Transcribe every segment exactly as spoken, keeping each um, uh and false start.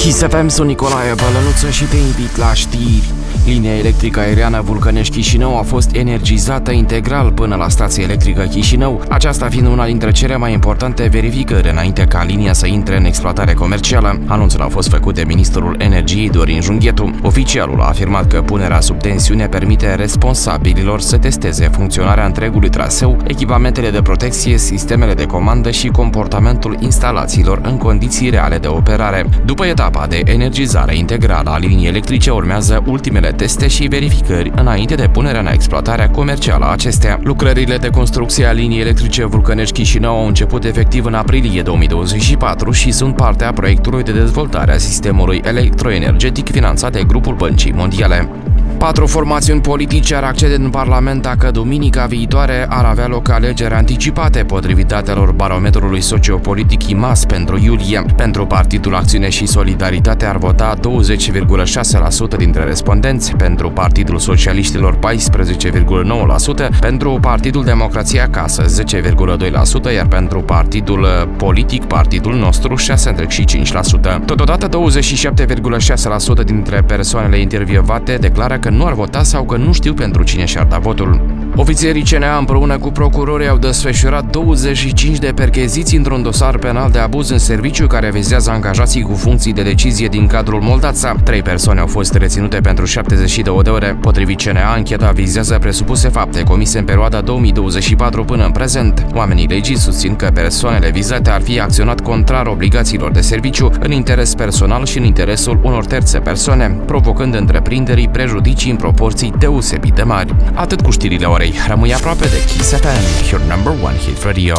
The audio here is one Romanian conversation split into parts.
Kiss F M, sunt Nicolae Bălănuță și te invit la știri. Linia electrică aeriană Vulcănești-Chișinău a fost energizată integral până la stația electrică Chișinău, aceasta fiind una dintre cele mai importante verificări înainte ca linia să intre în exploatare comercială. Anunțul a fost făcut de ministrul energiei Dorin Junghetu. Oficialul a afirmat că punerea sub tensiune permite responsabililor să testeze funcționarea întregului traseu, echipamentele de protecție, sistemele de comandă și comportamentul instalațiilor în condiții reale de operare. După etapa de energizare integrală a liniei electrice urmează ultimele teste și verificări înainte de punerea în exploatare comercială a acestea. Lucrările de construcție a liniei electrice Vulcănești-Chișinău au început efectiv în aprilie două mii douăzeci și patru și sunt parte a proiectului de dezvoltare a sistemului electroenergetic finanțat de Grupul Băncii Mondiale. Patru formațiuni politice ar accede în Parlament dacă duminica viitoare ar avea loc alegeri anticipate, potrivit datelor barometrului sociopolitic I M A S pentru iulie. Pentru Partidul Acțiune și Solidaritate ar vota douăzeci virgulă șase la sută dintre respondenți, pentru Partidul Socialiștilor paisprezece virgulă nouă la sută, pentru Partidul Democrația Acasă zece virgulă doi la sută, iar pentru Partidul Politic Partidul Nostru șase virgulă cinci la sută. Totodată douăzeci și șapte virgulă șase la sută dintre persoanele intervievate declară că nu ar vota sau că nu știu pentru cine și-ar da votul. Ofițerii C N A împreună cu procurorii au desfășurat douăzeci și cinci de percheziții într-un dosar penal de abuz în serviciu care vizează angajații cu funcții de decizie din cadrul Moldața. Trei persoane au fost reținute pentru șaptezeci și două de ore. Potrivit C N A, ancheta vizează presupuse fapte comise în perioada două mii douăzeci și patru până în prezent. Oamenii legii susțin că persoanele vizate ar fi acționat contrar obligațiilor de serviciu, în interes personal și în interesul unor terțe persoane, provocând întreprinderii prejudicii în proporții deosebit de mari. Atât cu știrile orei. Rămâi aproape de Kiss F M, your number one hit radio.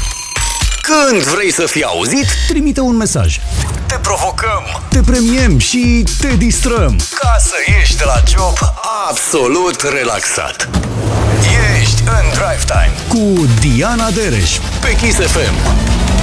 Când vrei să fii auzit, trimite un mesaj. Te provocăm, te premiem și te distrăm, ca să ieși de la job absolut relaxat. Ești în Drive Time cu Diana Dereș pe Kiss F M.